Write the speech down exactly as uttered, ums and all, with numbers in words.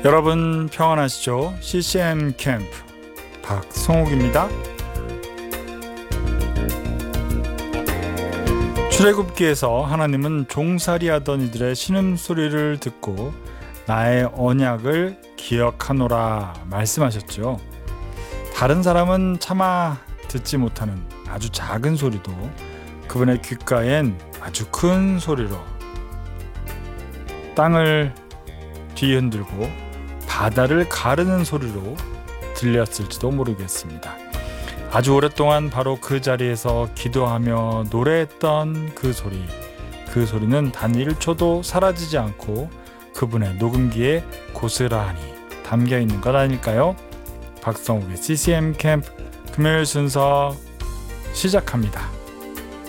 여러분 평안하시죠? 씨씨엠 캠프 박성욱입니다. 출애굽기에서 하나님은 종살이 하던 이들의 신음소리를 듣고 나의 언약을 기억하노라 말씀하셨죠. 다른 사람은 차마 듣지 못하는 아주 작은 소리도 그분의 귓가엔 아주 큰 소리로 땅을 뒤흔들고 바다를 가르는 소리로 들렸을지도 모르겠습니다. 아주 오랫동안 바로 그 자리에서 기도하며 노래했던 그 소리, 그 소리는 단 일 초도 사라지지 않고 그분의 녹음기에 고스란히 담겨 있는 것 아닐까요? 박성욱의 씨씨엠 캠프 금요일 순서 시작합니다.